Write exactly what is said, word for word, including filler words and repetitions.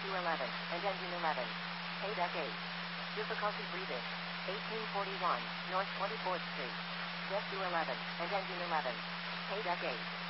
to eleven, and engine eleven. Pay deck eight. Difficulty breathing. eighteen forty-one, North twenty-fourth Street. Deck to eleven, and engine eleven. Pay deck eight.